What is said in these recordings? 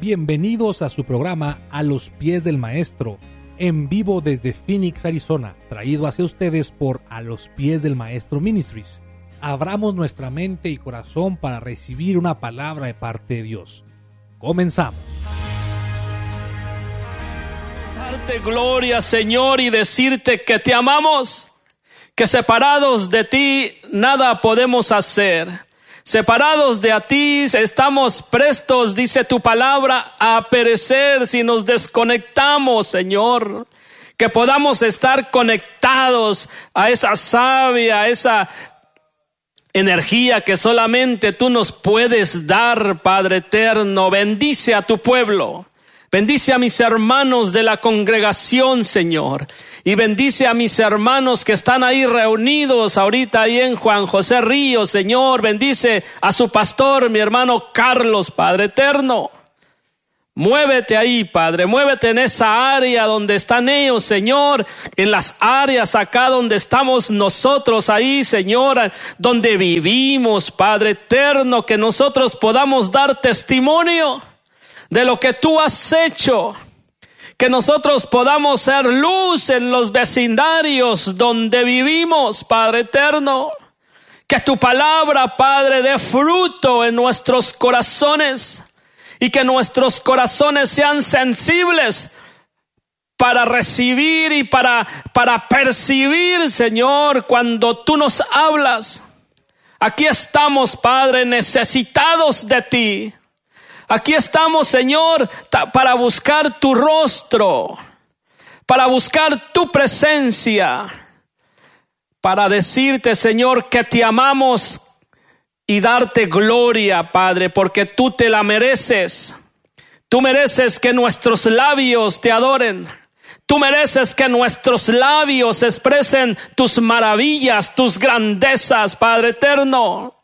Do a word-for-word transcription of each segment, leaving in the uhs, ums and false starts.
Bienvenidos a su programa A los Pies del Maestro, en vivo desde Phoenix, Arizona, traído hacia ustedes por A los Pies del Maestro Ministries. Abramos nuestra mente y corazón para recibir una palabra de parte de Dios. Comenzamos. Darte gloria, Señor, y decirte que te amamos, que separados de ti nada podemos hacer. Separados de a ti estamos prestos, dice tu palabra, a perecer si nos desconectamos, Señor. Que podamos estar conectados a esa savia, a esa energía que solamente tú nos puedes dar, Padre eterno. Bendice a tu pueblo. Bendice a mis hermanos de la congregación, Señor. Y bendice a mis hermanos que están ahí reunidos ahorita ahí en Juan José Ríos, Señor. Bendice a su pastor, mi hermano Carlos, Padre eterno. Muévete ahí, Padre. Muévete en esa área donde están ellos, Señor. En las áreas acá donde estamos nosotros ahí, Señor. Donde vivimos, Padre eterno. Que nosotros podamos dar testimonio de lo que tú has hecho, que nosotros podamos ser luz en los vecindarios donde vivimos, Padre eterno, que tu palabra, Padre, dé fruto en nuestros corazones y que nuestros corazones sean sensibles para recibir y para, para percibir, Señor, cuando tú nos hablas. Aquí estamos, Padre, necesitados de ti. Aquí estamos, Señor, para buscar tu rostro, para buscar tu presencia, para decirte, Señor, que te amamos y darte gloria, Padre, porque tú te la mereces. Tú mereces que nuestros labios te adoren. Tú mereces que nuestros labios expresen tus maravillas, tus grandezas, Padre eterno.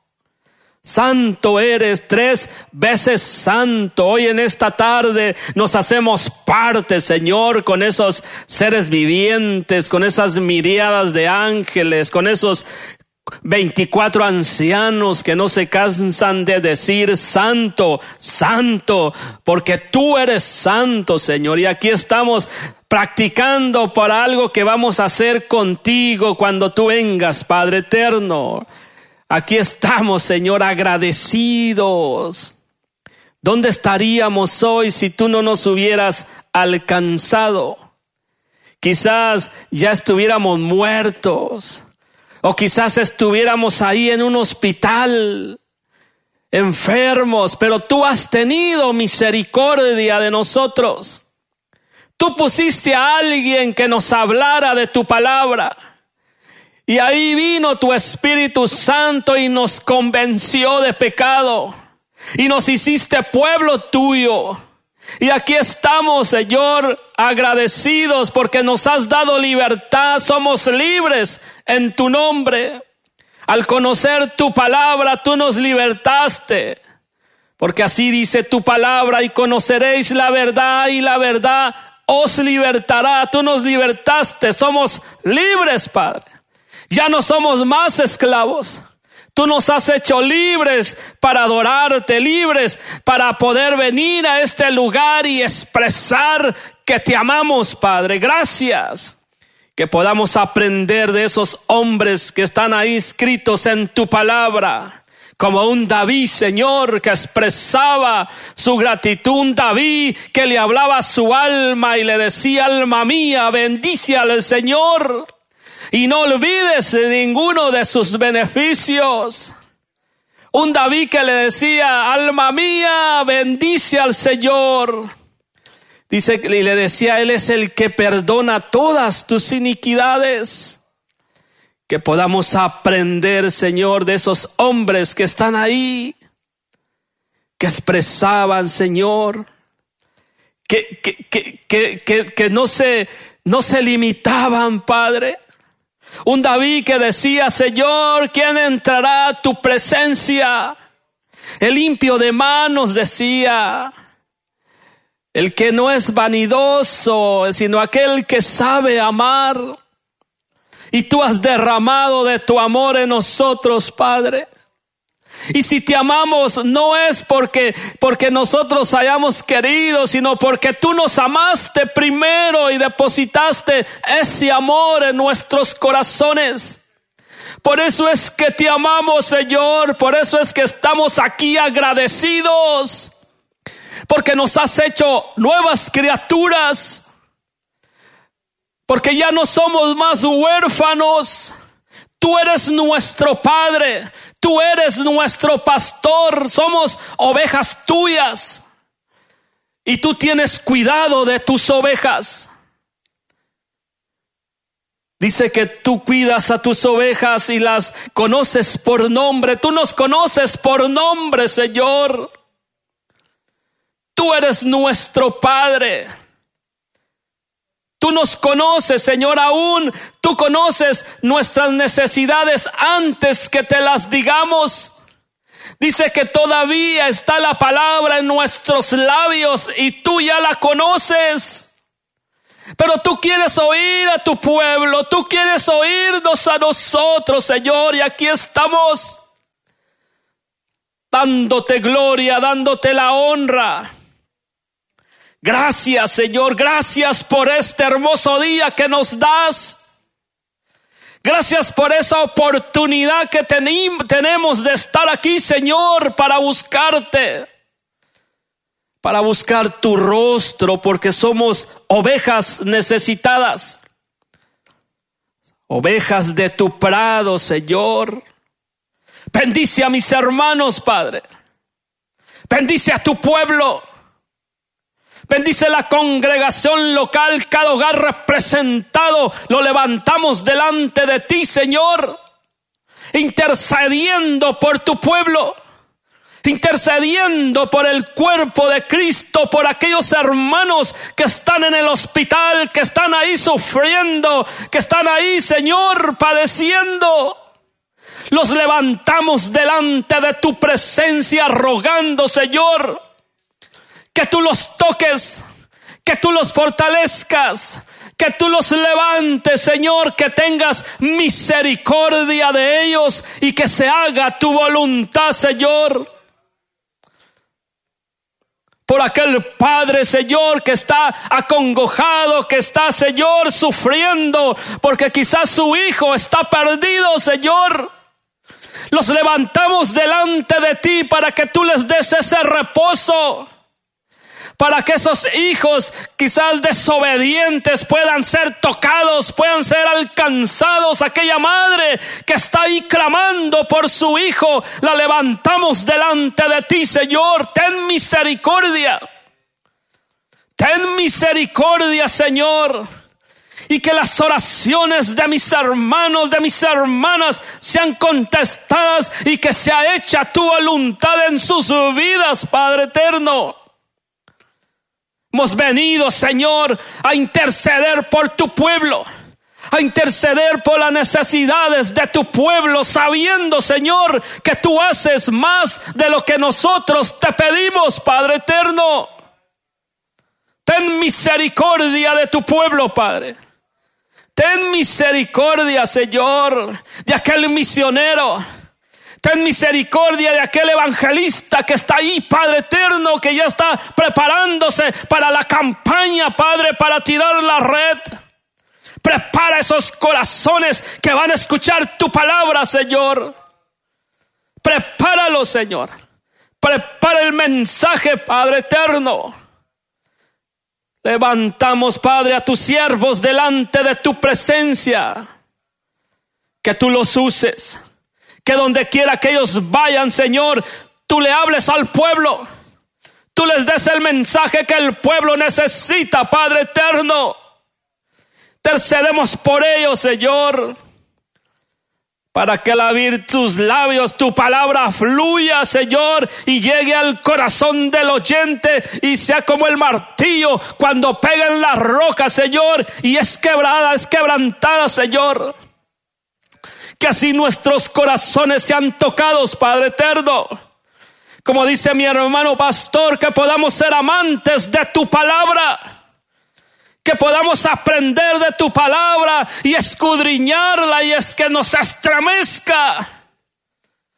Santo eres, tres veces santo. Hoy en esta tarde nos hacemos parte, Señor, con esos seres vivientes, con esas miríadas de ángeles, con esos veinticuatro ancianos que no se cansan de decir santo, santo, porque tú eres santo, Señor. Y aquí estamos practicando para algo que vamos a hacer contigo cuando tú vengas, Padre eterno. Aquí estamos, Señor, agradecidos. ¿Dónde estaríamos hoy si tú no nos hubieras alcanzado? Quizás ya estuviéramos muertos. O quizás estuviéramos ahí en un hospital, enfermos. Pero tú has tenido misericordia de nosotros. Tú pusiste a alguien que nos hablara de tu palabra. Y ahí vino tu Espíritu Santo y nos convenció de pecado. Y nos hiciste pueblo tuyo. Y aquí estamos, Señor, agradecidos porque nos has dado libertad. Somos libres en tu nombre. Al conocer tu palabra, tú nos libertaste. Porque así dice tu palabra: y conoceréis la verdad, y la verdad os libertará. Tú nos libertaste. Somos libres, Padre. Ya no somos más esclavos. Tú nos has hecho libres para adorarte, libres para poder venir a este lugar y expresar que te amamos, Padre. Gracias. Que podamos aprender de esos hombres que están ahí escritos en tu palabra. Como un David, Señor, que expresaba su gratitud. Un David que le hablaba a su alma y le decía: alma mía, bendice al Señor. Y no olvides ninguno de sus beneficios. Un David que le decía: alma mía, bendice al Señor. Dice, y le decía: Él es el que perdona todas tus iniquidades. Que podamos aprender, Señor, de esos hombres que están ahí, que expresaban, Señor, que, que, que, que, que, que no se, no se limitaban, Padre. Un David que decía: Señor, ¿quién entrará a tu presencia? El limpio de manos decía: el que no es vanidoso, sino aquel que sabe amar. Y tú has derramado de tu amor en nosotros, Padre. Y si te amamos, no es porque, porque nosotros hayamos querido, sino porque tú nos amaste primero y depositaste ese amor en nuestros corazones. Por eso es que te amamos, Señor. Por eso es que estamos aquí agradecidos. Porque nos has hecho nuevas criaturas. Porque ya no somos más huérfanos. Tú eres nuestro Padre, tú eres nuestro pastor, somos ovejas tuyas y tú tienes cuidado de tus ovejas. Dice que tú cuidas a tus ovejas y las conoces por nombre. Tú nos conoces por nombre, Señor. Tú eres nuestro Padre. Tú nos conoces, Señor, aún tú conoces nuestras necesidades antes que te las digamos. Dice que todavía está la palabra en nuestros labios y tú ya la conoces. Pero tú quieres oír a tu pueblo, tú quieres oírnos a nosotros, Señor, y aquí estamos dándote gloria, dándote la honra. Gracias, Señor, gracias por este hermoso día que nos das. Gracias por esa oportunidad que tenim- tenemos de estar aquí, Señor, para buscarte, para buscar tu rostro, porque somos ovejas necesitadas, ovejas de tu prado, Señor. Bendice a mis hermanos, Padre. Bendice a tu pueblo. Bendice la congregación local, cada hogar representado, lo levantamos delante de ti, Señor, intercediendo por tu pueblo, intercediendo por el cuerpo de Cristo, por aquellos hermanos que están en el hospital, que están ahí sufriendo, que están ahí, Señor, padeciendo. Los levantamos delante de tu presencia, rogando, Señor, que tú los toques, que tú los fortalezcas, que tú los levantes, Señor, que tengas misericordia de ellos y que se haga tu voluntad, Señor. Por aquel padre, Señor, que está acongojado, que está, Señor, sufriendo, porque quizás su hijo está perdido, Señor. Los levantamos delante de ti para que tú les des ese reposo, para que esos hijos quizás desobedientes puedan ser tocados, puedan ser alcanzados. Aquella madre que está ahí clamando por su hijo, la levantamos delante de ti, Señor. Ten misericordia. Ten misericordia, Señor. Y que las oraciones de mis hermanos, de mis hermanas sean contestadas y que sea hecha tu voluntad en sus vidas, Padre eterno. Hemos venido, Señor, a interceder por tu pueblo, a interceder por las necesidades de tu pueblo, sabiendo, Señor, que tú haces más de lo que nosotros te pedimos, Padre eterno. Ten misericordia de tu pueblo, Padre. Ten misericordia, Señor, de aquel misionero. Ten misericordia de aquel evangelista que está ahí, Padre eterno, que ya está preparándose para la campaña, Padre, para tirar la red. Prepara esos corazones que van a escuchar tu palabra, Señor. Prepáralo, Señor. Prepara el mensaje, Padre eterno. Levantamos, Padre, a tus siervos delante de tu presencia. Que tú los uses. Que donde quiera que ellos vayan, Señor, tú le hables al pueblo. Tú les des el mensaje que el pueblo necesita, Padre eterno. Intercedemos por ellos, Señor, para que al abrir tus labios tu palabra fluya, Señor, y llegue al corazón del oyente y sea como el martillo cuando pega en la roca, Señor, y es quebrada, es quebrantada, Señor. Que así nuestros corazones sean tocados, Padre eterno. Como dice mi hermano pastor, que podamos ser amantes de tu palabra. Que podamos aprender de tu palabra y escudriñarla, y es que nos estremezca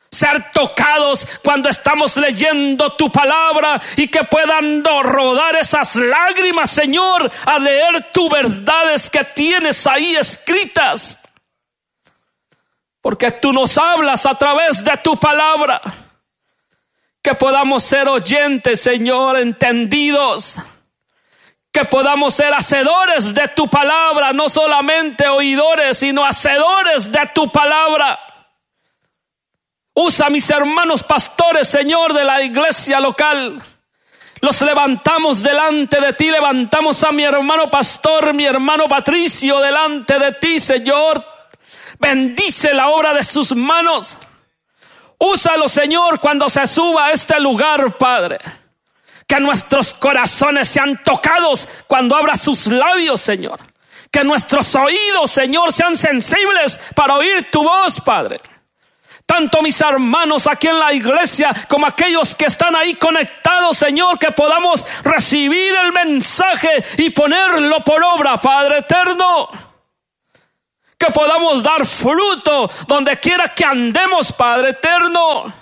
ser tocados cuando estamos leyendo tu palabra y que puedan rodar esas lágrimas, Señor, al leer tus verdades que tienes ahí escritas. Porque tú nos hablas a través de tu palabra. Que podamos ser oyentes, Señor, entendidos. Que podamos ser hacedores de tu palabra, no solamente oidores, sino hacedores de tu palabra. Usa a mis hermanos pastores, Señor, de la iglesia local. Los levantamos delante de ti. Levantamos a mi hermano pastor, mi hermano Patricio, delante de ti, Señor. Bendice la obra de sus manos. Úsalo, Señor, cuando se suba a este lugar, Padre. Que nuestros corazones sean tocados cuando abra sus labios, Señor. Que nuestros oídos, Señor, sean sensibles para oír tu voz, Padre. Tanto mis hermanos aquí en la iglesia como aquellos que están ahí conectados, Señor, que podamos recibir el mensaje y ponerlo por obra, Padre eterno. Que podamos dar fruto donde quiera que andemos, Padre eterno.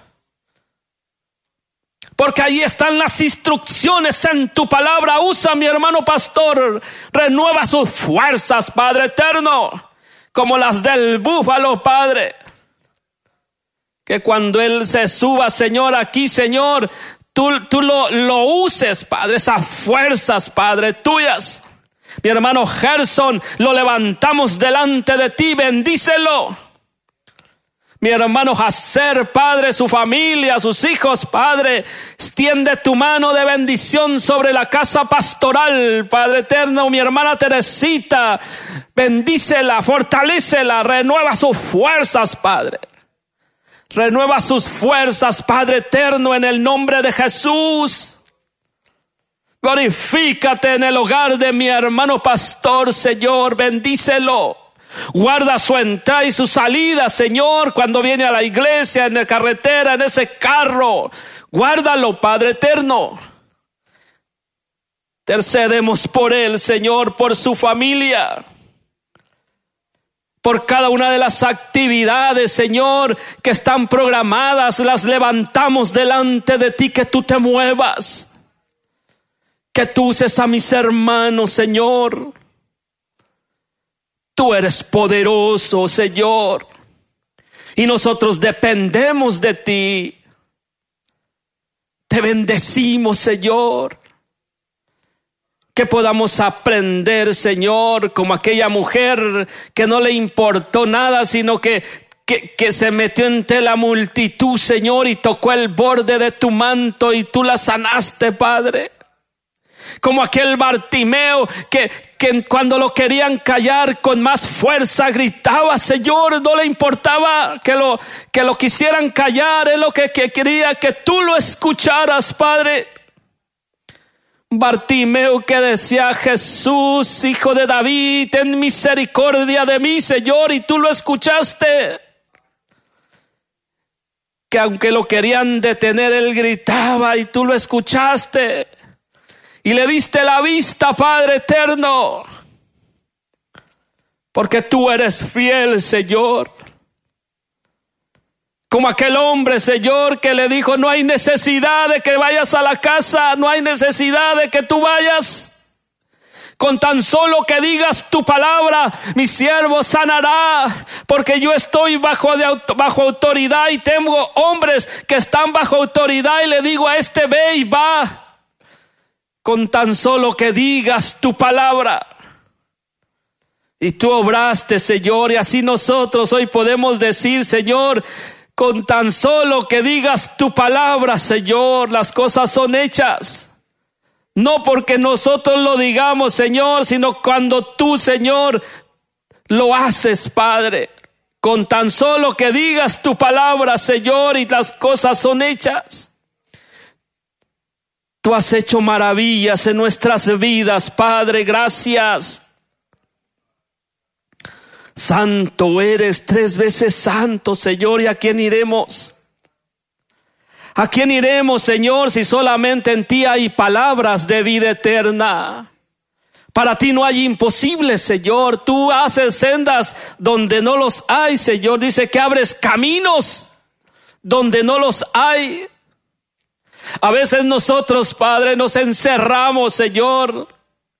Porque ahí están las instrucciones en tu palabra. Usa a mi hermano pastor. Renueva sus fuerzas, Padre eterno. Como las del búfalo, Padre. Que cuando él se suba, Señor, aquí, Señor, tú, tú lo, lo uses, Padre. Esas fuerzas, Padre, tuyas. Mi hermano Gerson, lo levantamos delante de ti. Bendícelo. Mi hermano Hacer, Padre, su familia, sus hijos, Padre, extiende tu mano de bendición sobre la casa pastoral, Padre eterno. Mi hermana Teresita, bendícela, fortalécela, renueva sus fuerzas, Padre. Renueva sus fuerzas, Padre eterno, en el nombre de Jesús. Glorifícate en el hogar de mi hermano pastor, Señor, bendícelo. Guarda su entrada y su salida, Señor, cuando viene a la iglesia, en la carretera, en ese carro. Guárdalo, Padre eterno. Intercedemos por él, Señor, por su familia. Por cada una de las actividades, Señor, que están programadas, las levantamos delante de ti, que tú te muevas. Que tú uses a mis hermanos, Señor. Tú eres poderoso, Señor. Y nosotros dependemos de ti. Te bendecimos, Señor. Que podamos aprender, Señor, como aquella mujer que no le importó nada, sino que, que, que se metió entre la multitud, Señor, y tocó el borde de tu manto y tú la sanaste, Padre. Como aquel Bartimeo que, que cuando lo querían callar con más fuerza gritaba, Señor, no le importaba que lo, que lo quisieran callar, es lo que, que quería que tú lo escucharas, Padre. Bartimeo que decía, Jesús, hijo de David, ten misericordia de mí, Señor, y tú lo escuchaste. Que aunque lo querían detener, él gritaba y tú lo escuchaste. Y le diste la vista, Padre eterno. Porque tú eres fiel, Señor. Como aquel hombre, Señor, que le dijo, no hay necesidad de que vayas a la casa, no hay necesidad de que tú vayas. Con tan solo que digas tu palabra, mi siervo sanará, porque yo estoy bajo, de, bajo autoridad y tengo hombres que están bajo autoridad y le digo a este ve y va. Con tan solo que digas tu palabra. Y tú obraste, Señor, y así nosotros hoy podemos decir, Señor, con tan solo que digas tu palabra, Señor, las cosas son hechas. No porque nosotros lo digamos, Señor, sino cuando tú, Señor, lo haces, Padre. Con tan solo que digas tu palabra, Señor, y las cosas son hechas. Tú has hecho maravillas en nuestras vidas, Padre, gracias. Santo eres, tres veces santo, Señor, ¿y a quién iremos? ¿A quién iremos, Señor, si solamente en ti hay palabras de vida eterna? Para ti no hay imposible, Señor. Tú haces sendas donde no los hay, Señor. Dice que abres caminos donde no los hay. A veces nosotros, Padre, nos encerramos, Señor.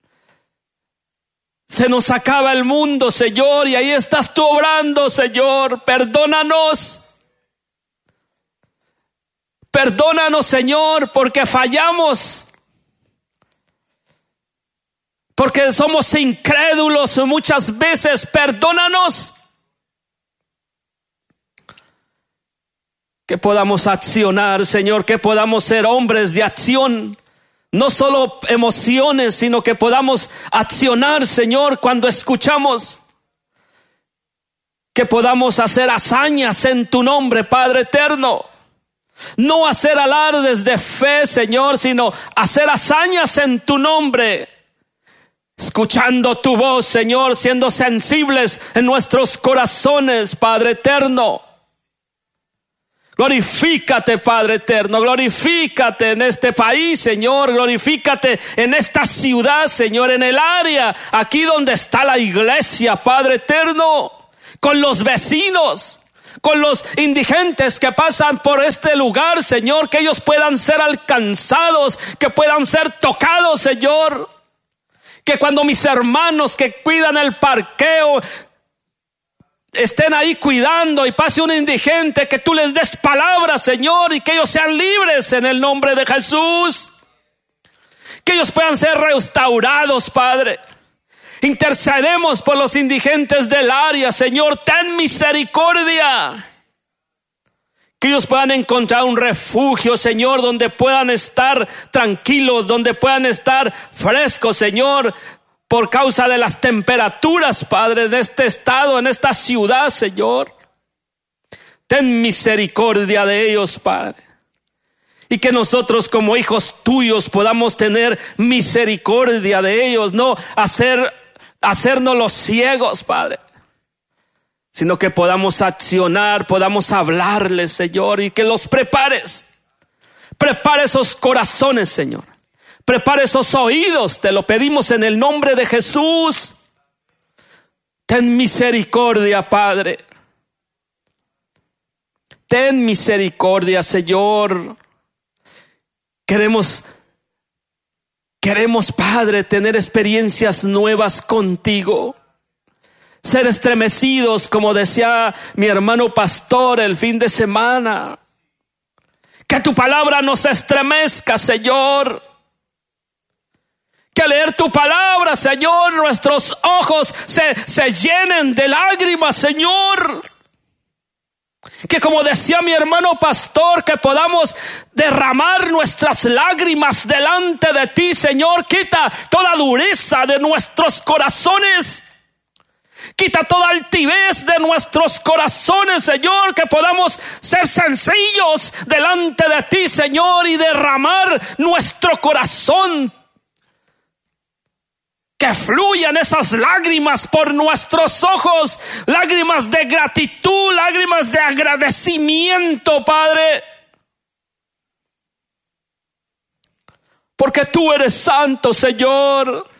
Se nos acaba el mundo, Señor, y ahí estás tú obrando, Señor. Perdónanos. Perdónanos, Señor, porque fallamos. Porque somos incrédulos muchas veces. Perdónanos. Que podamos accionar, Señor, que podamos ser hombres de acción. No solo emociones, sino que podamos accionar, Señor, cuando escuchamos. Que podamos hacer hazañas en tu nombre, Padre eterno. No hacer alardes de fe, Señor, sino hacer hazañas en tu nombre. Escuchando tu voz, Señor, siendo sensibles en nuestros corazones, Padre eterno. Glorifícate, Padre eterno, glorifícate en este país, Señor, glorifícate en esta ciudad, Señor, en el área, aquí donde está la iglesia, Padre eterno, con los vecinos, con los indigentes que pasan por este lugar, Señor, que ellos puedan ser alcanzados, que puedan ser tocados, Señor, que cuando mis hermanos que cuidan el parqueo estén ahí cuidando y pase un indigente, que tú les des palabras, Señor, y que ellos sean libres en el nombre de Jesús. Que ellos puedan ser restaurados, Padre. Intercedemos por los indigentes del área, Señor, ten misericordia. Que ellos puedan encontrar un refugio, Señor, donde puedan estar tranquilos, donde puedan estar frescos, Señor, por causa de las temperaturas, Padre, de este estado, en esta ciudad, Señor. Ten misericordia de ellos, Padre. Y que nosotros como hijos tuyos podamos tener misericordia de ellos. No hacer, hacernos los ciegos, Padre. Sino que podamos accionar, podamos hablarles, Señor. Y que los prepares. Prepara esos corazones, Señor. Prepara esos oídos, te lo pedimos en el nombre de Jesús. Ten misericordia, Padre. Ten misericordia, Señor. Queremos, queremos, Padre, tener experiencias nuevas contigo. Ser estremecidos, como decía mi hermano pastor el fin de semana. Que tu palabra nos estremezca, Señor. Que al leer tu palabra, Señor, nuestros ojos se, se llenen de lágrimas, Señor. Que como decía mi hermano pastor, que podamos derramar nuestras lágrimas delante de ti, Señor. Quita toda dureza de nuestros corazones. Quita toda altivez de nuestros corazones, Señor. Que podamos ser sencillos delante de ti, Señor, y derramar nuestro corazón. Que fluyan esas lágrimas por nuestros ojos, lágrimas de gratitud, lágrimas de agradecimiento, Padre. Porque tú eres santo, Señor.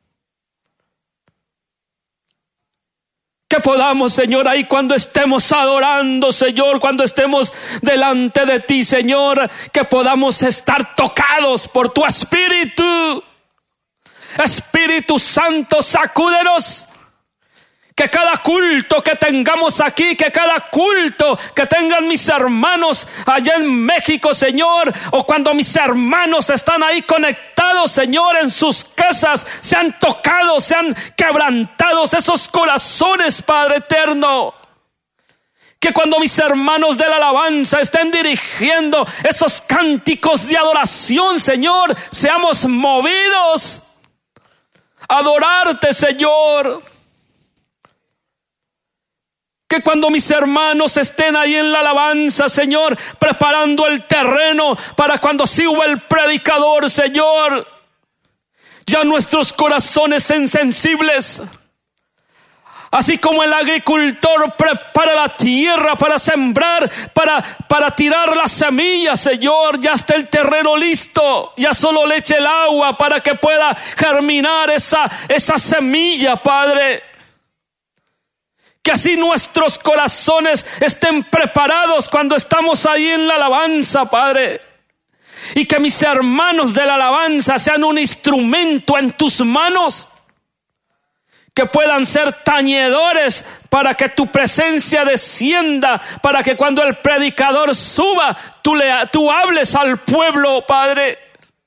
Que podamos, Señor, ahí cuando estemos adorando, Señor, cuando estemos delante de ti, Señor, que podamos estar tocados por tu Espíritu. Espíritu Santo, sacúdenos. Que cada culto que tengamos aquí, que cada culto que tengan mis hermanos allá en México, Señor, o cuando mis hermanos están ahí conectados, Señor, en sus casas, sean tocados, sean quebrantados esos corazones, Padre eterno. Que cuando mis hermanos de la alabanza estén dirigiendo esos cánticos de adoración, Señor, seamos movidos a adorarte, Señor. Que cuando mis hermanos estén ahí en la alabanza, Señor, preparando el terreno para cuando suba el predicador, Señor, ya nuestros corazones sean sensibles. Así como el agricultor prepara la tierra para sembrar, para, para tirar la semilla, Señor, ya está el terreno listo. Ya solo le eche el agua para que pueda germinar esa, esa semilla, Padre. Que así nuestros corazones estén preparados cuando estamos ahí en la alabanza, Padre. Y que mis hermanos de la alabanza sean un instrumento en tus manos. Que puedan ser tañedores para que tu presencia descienda. Para que cuando el predicador suba, tú, le, tú hables al pueblo, Padre.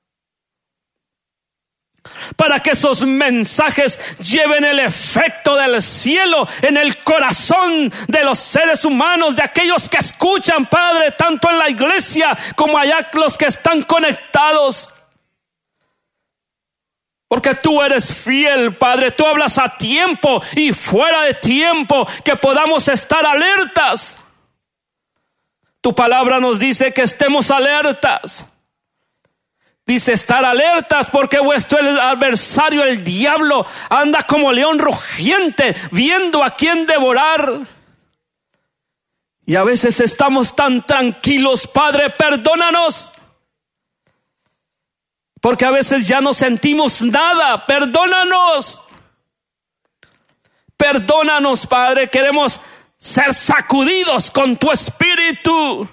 Para que esos mensajes lleven el efecto del cielo en el corazón de los seres humanos, de aquellos que escuchan, Padre, tanto en la iglesia como allá los que están conectados. Porque tú eres fiel, Padre, tú hablas a tiempo y fuera de tiempo, que podamos estar alertas. Tu palabra nos dice que estemos alertas. Dice estar alertas porque vuestro adversario, el diablo, anda como león rugiente, viendo a quién devorar. Y a veces estamos tan tranquilos, Padre, perdónanos. Porque a veces ya no sentimos nada, perdónanos. Perdónanos, Padre, queremos ser sacudidos con tu espíritu.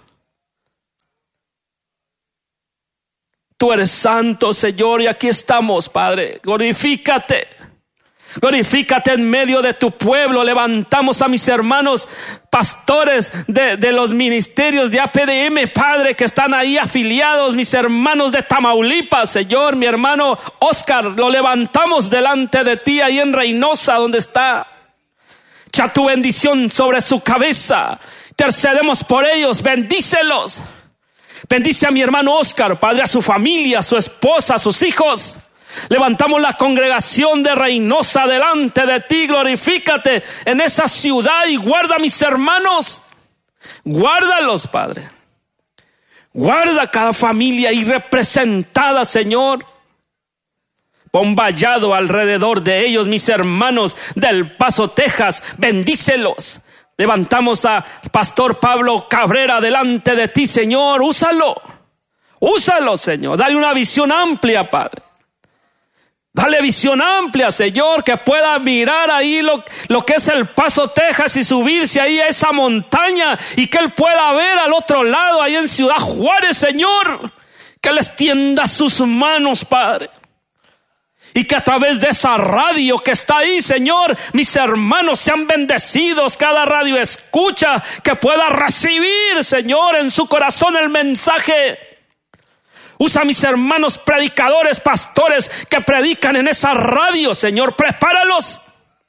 Tú eres santo, Señor, y aquí estamos, Padre. Glorifícate. Glorifícate en medio de tu pueblo. Levantamos a mis hermanos pastores de, de los ministerios de A P D M, Padre, que están ahí afiliados. Mis hermanos de Tamaulipas, Señor. Mi hermano Oscar, lo levantamos delante de ti ahí en Reynosa, donde está. Echa tu bendición sobre su cabeza. Intercedemos por ellos. Bendícelos. Bendice a mi hermano Oscar, Padre, a su familia, a su esposa, a sus hijos. Levantamos la congregación de Reynosa delante de ti. Glorifícate en esa ciudad y guarda a mis hermanos. Guárdalos, Padre. Guarda cada familia ahí representada, Señor. Pon vallado alrededor de ellos, mis hermanos del Paso, Texas. Bendícelos. Levantamos a Pastor Pablo Cabrera delante de ti, Señor. Úsalo. Úsalo, Señor. Dale una visión amplia, Padre. Dale visión amplia, Señor, que pueda mirar ahí lo, lo que es el Paso, Texas, y subirse ahí a esa montaña y que Él pueda ver al otro lado, ahí en Ciudad Juárez, Señor. Que Él extienda sus manos, Padre. Y que a través de esa radio que está ahí, Señor, mis hermanos sean bendecidos. Cada radio escucha, que pueda recibir, Señor, en su corazón el mensaje. Usa a mis hermanos predicadores, pastores que predican en esa radio, Señor. Prepáralos.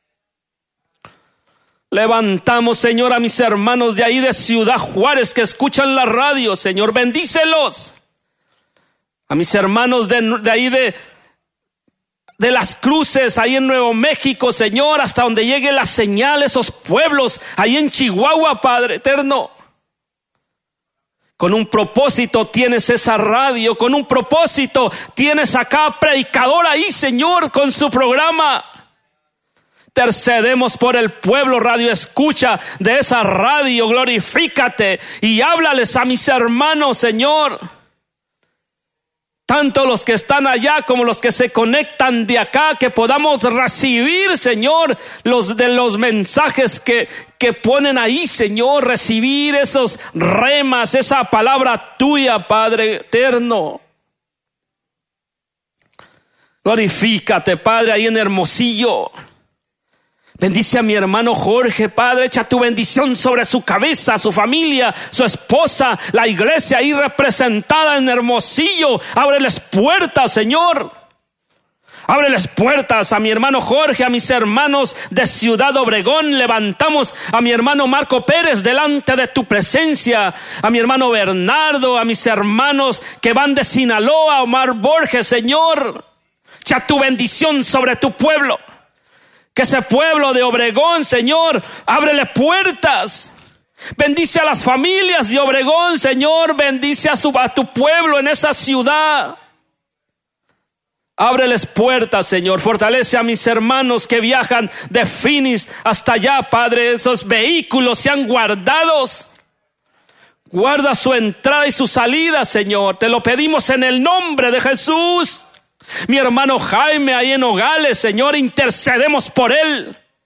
Levantamos, Señor, a mis hermanos de ahí de Ciudad Juárez que escuchan la radio, Señor. Bendícelos. A mis hermanos de, de ahí de... de Las Cruces, ahí en Nuevo México, Señor, hasta donde llegue la señal, esos pueblos, ahí en Chihuahua, Padre eterno. Con un propósito tienes esa radio, con un propósito tienes a cada predicador ahí, Señor, con su programa. Intercedemos por el pueblo, radio escucha de esa radio. Glorifícate y háblales a mis hermanos, Señor. Tanto los que están allá como los que se conectan de acá, que podamos recibir, Señor, los de los mensajes que, que ponen ahí, Señor, recibir esos remas, esa palabra tuya, Padre eterno. Glorifícate, Padre, ahí en Hermosillo. Bendice a mi hermano Jorge, Padre, echa tu bendición sobre su cabeza, su familia, su esposa, la iglesia ahí representada en Hermosillo. Ábreles puertas, Señor. Ábreles puertas a mi hermano Jorge, a mis hermanos de Ciudad Obregón. Levantamos a mi hermano Marco Pérez delante de tu presencia, a mi hermano Bernardo, a mis hermanos que van de Sinaloa, Omar Borges, Señor. Echa tu bendición sobre tu pueblo. Que ese pueblo de Obregón, Señor, ábrele puertas. Bendice a las familias de Obregón, Señor. Bendice a, su, a tu pueblo en esa ciudad. Ábreles puertas, Señor. Fortalece a mis hermanos que viajan de Phoenix hasta allá, Padre. Esos vehículos sean guardados. Guarda su entrada y su salida, Señor. Te lo pedimos en el nombre de Jesús. Mi hermano Jaime ahí en Nogales, Señor, intercedemos por él.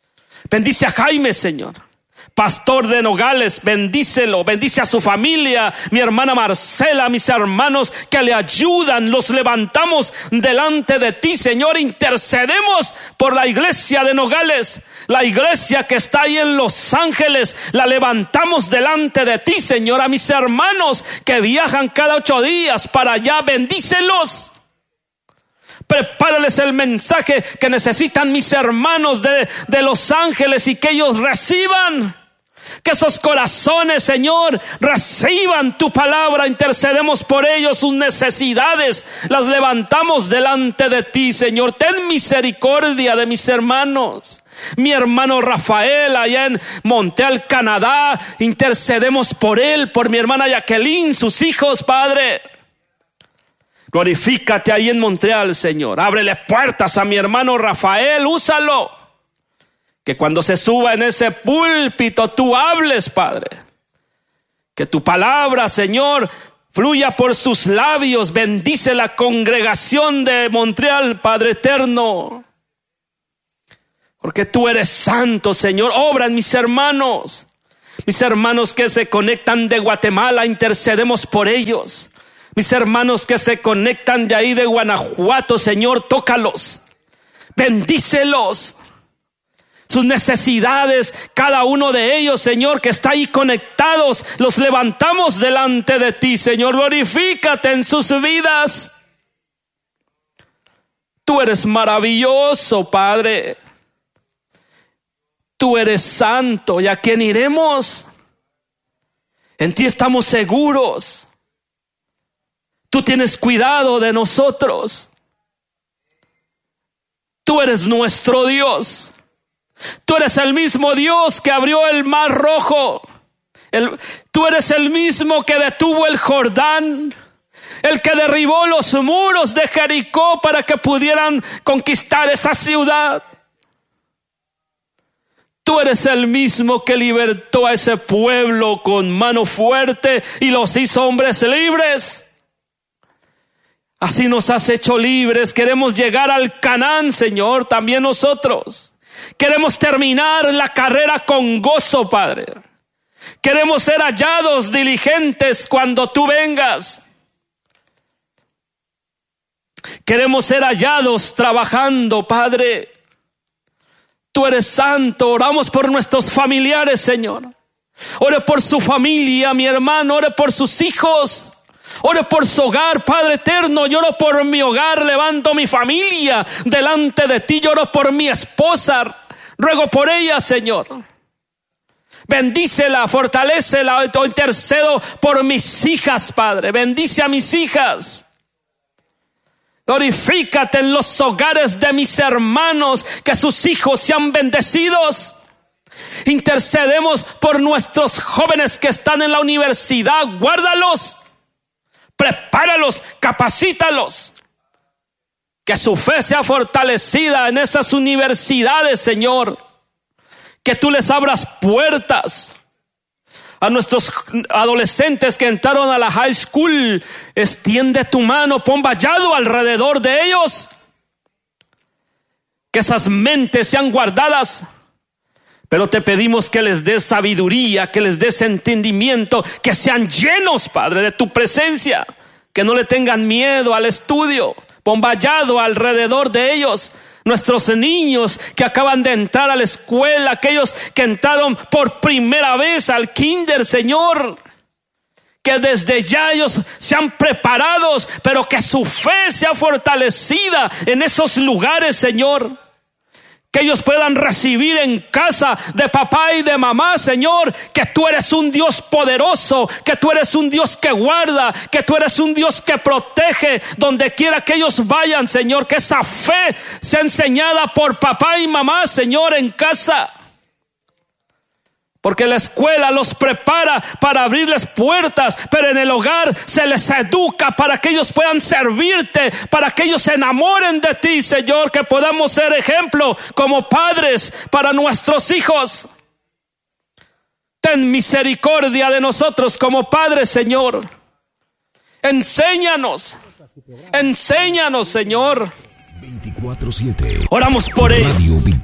Bendice a Jaime, Señor, pastor de Nogales, bendícelo, bendice a su familia, mi hermana Marcela, mis hermanos que le ayudan, los levantamos delante de ti, Señor. Intercedemos por la iglesia de Nogales, la iglesia que está ahí en Los Ángeles, la levantamos delante de ti, Señor. A mis hermanos que viajan cada ocho días para allá, bendícelos. Prepárales el mensaje que necesitan mis hermanos de, de Los Ángeles y que ellos reciban. Que esos corazones, Señor, reciban tu palabra. Intercedemos por ellos, sus necesidades las levantamos delante de ti, Señor. Ten misericordia de mis hermanos. Mi hermano Rafael allá en Montreal, Canadá, intercedemos por él, por mi hermana Jacqueline, sus hijos, Padre. Glorifícate ahí en Montreal, Señor. Ábrele puertas a mi hermano Rafael, úsalo. Que cuando se suba en ese púlpito tú hables, Padre. Que tu palabra, Señor, fluya por sus labios. Bendice la congregación de Montreal, Padre eterno. Porque tú eres santo, Señor. Obra en mis hermanos. Mis hermanos que se conectan de Guatemala, intercedemos por ellos. Mis hermanos que se conectan de ahí de Guanajuato, Señor, tócalos. Bendícelos. Sus necesidades, cada uno de ellos, Señor, que está ahí conectados, los levantamos delante de ti, Señor. Glorifícate en sus vidas. Tú eres maravilloso, Padre. Tú eres santo. ¿Y a quién iremos? En ti estamos seguros. Tú tienes cuidado de nosotros. Tú eres nuestro Dios. Tú eres el mismo Dios que abrió el mar rojo. El, tú eres el mismo que detuvo el Jordán. El que derribó los muros de Jericó para que pudieran conquistar esa ciudad. Tú eres el mismo que libertó a ese pueblo con mano fuerte y los hizo hombres libres. Así nos has hecho libres. Queremos llegar al Canaán, Señor, también nosotros. Queremos terminar la carrera con gozo, Padre. Queremos ser hallados diligentes cuando tú vengas. Queremos ser hallados trabajando, Padre. Tú eres santo. Oramos por nuestros familiares, Señor. Ore por su familia, mi hermano. Ore por sus hijos. Ore por su hogar, Padre eterno. Lloro por mi hogar, levanto mi familia delante de ti. Lloro por mi esposa, ruego por ella, Señor. Bendícela, fortalécela. Intercedo por mis hijas, Padre. Bendice a mis hijas. Glorifícate en los hogares de mis hermanos, que sus hijos sean bendecidos. Intercedemos por nuestros jóvenes que están en la universidad. Guárdalos. Prepáralos, capacítalos. Que su fe sea fortalecida en esas universidades, Señor. Que tú les abras puertas. A nuestros adolescentes que entraron a la high school, extiende tu mano, pon vallado alrededor de ellos. Que esas mentes sean guardadas. Pero te pedimos que les des sabiduría, que les des entendimiento, que sean llenos, Padre, de tu presencia. Que no le tengan miedo al estudio. Pon vallado alrededor de ellos. Nuestros niños que acaban de entrar a la escuela, aquellos que entraron por primera vez al kinder, Señor. Que desde ya ellos sean preparados, pero que su fe sea fortalecida en esos lugares, Señor. Que ellos puedan recibir en casa de papá y de mamá, Señor, que tú eres un Dios poderoso, que tú eres un Dios que guarda, que tú eres un Dios que protege donde quiera que ellos vayan, Señor. Que esa fe sea enseñada por papá y mamá, Señor, en casa. Porque la escuela los prepara para abrirles puertas, pero en el hogar se les educa para que ellos puedan servirte, para que ellos se enamoren de ti, Señor, que podamos ser ejemplo como padres para nuestros hijos. Ten misericordia de nosotros como padres, Señor. Enséñanos, enséñanos, Señor. veinticuatro siete. Oramos por ellos.